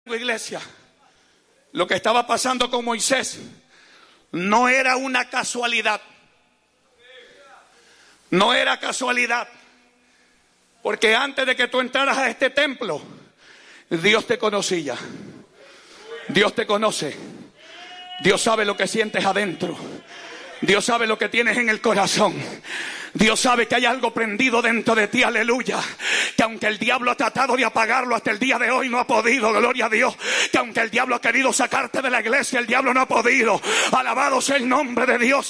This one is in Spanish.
Iglesia, lo que estaba pasando con Moisés no era una casualidad. No era casualidad. Porque antes de que tú entraras a este templo, Dios te conocía. Dios te conoce. Dios sabe lo que sientes adentro. Dios sabe lo que tienes en el corazón. Dios sabe que hay algo prendido dentro de ti, aleluya. Que aunque el diablo ha tratado de apagarlo hasta el día de hoy, no ha podido, gloria a Dios. Que aunque el diablo ha querido sacarte de la iglesia, el diablo no ha podido. Alabado sea el nombre de Dios.